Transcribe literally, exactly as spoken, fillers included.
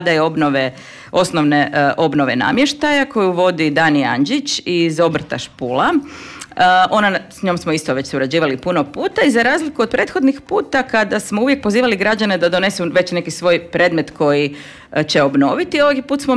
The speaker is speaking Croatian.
da je obnove, osnovne uh, obnove namještaja koju vodi Dani Andžić iz obrta Špula. Uh, ona, s njom smo isto već surađivali puno puta i za razliku od prethodnih puta kada smo uvijek pozivali građane da donesu već neki svoj predmet koji uh, će obnoviti, ovog put smo